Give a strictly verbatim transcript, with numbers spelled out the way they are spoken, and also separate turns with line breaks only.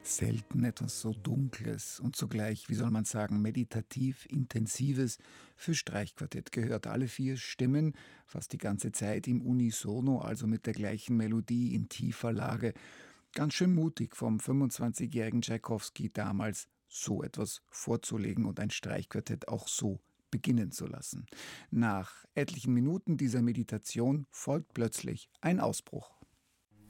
Selten etwas so Dunkles und zugleich, wie soll man sagen, meditativ Intensives für Streichquartett gehört. Alle vier Stimmen, fast die ganze Zeit im Unisono, also mit der gleichen Melodie in tiefer Lage. Ganz schön mutig vom fünfundzwanzigjährigen Tschaikowski damals, so etwas vorzulegen und ein Streichquartett auch so beginnen zu lassen. Nach etlichen Minuten dieser Meditation folgt plötzlich ein Ausbruch.